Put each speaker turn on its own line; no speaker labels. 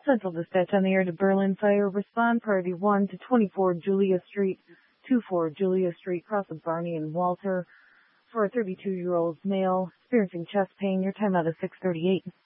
Central Dispatch on the air to Berlin Fire. Respond priority 1 to 24 Julia Street, 24 Julia Street, cross of Barney and Walter, for a 32-year-old male experiencing chest pain. Your timeout is 6:38.